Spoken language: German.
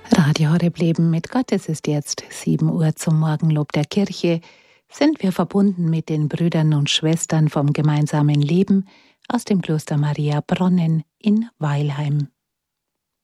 Radio Horeb Leben mit Gott. Es ist jetzt 7 Uhr zum Morgenlob der Kirche. Sind wir verbunden mit den Brüdern und Schwestern vom gemeinsamen Leben aus dem Kloster Maria Bronnen in Weilheim.